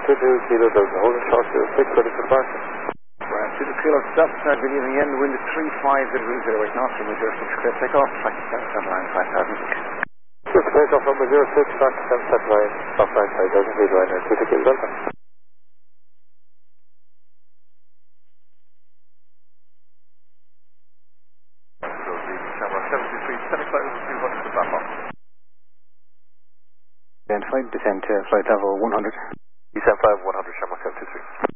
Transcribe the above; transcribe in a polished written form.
22 Kilo Delta, holding short 06, ready for departure. Right, 2 Kilo Delta, be leaving the end, wind at 35 degrees 08 knots, from 06, clear takeoff, track 779, 5000. Just takeoff from 06, track 779, top line 5000, lead liner 22 Kilo Delta. Camera 73, 75 over 200 to back off. Identified, descend to flight level 100. Descend 100, Shamrock 723.